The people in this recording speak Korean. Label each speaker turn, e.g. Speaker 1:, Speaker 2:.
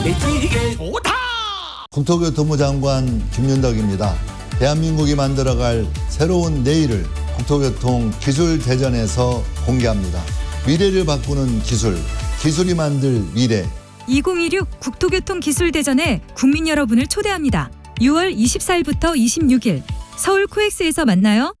Speaker 1: 되게 좋다.
Speaker 2: 국토교통부 장관 김윤덕입니다. 대한민국이 만들어갈 새로운 내일을 국토교통 기술대전에서 공개합니다. 미래를 바꾸는 기술, 기술이 만들 미래.
Speaker 3: 2026 국토교통기술대전에 국민 여러분을 초대합니다. 6월 24일부터 26일 서울 코엑스에서 만나요.